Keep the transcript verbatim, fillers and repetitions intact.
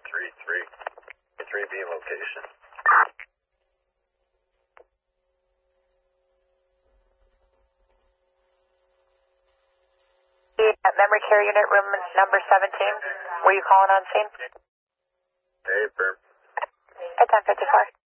three three. three B location. At memory care unit, room number seventeen. Were you calling on scene? Hey, Perm. At ten fifty-four.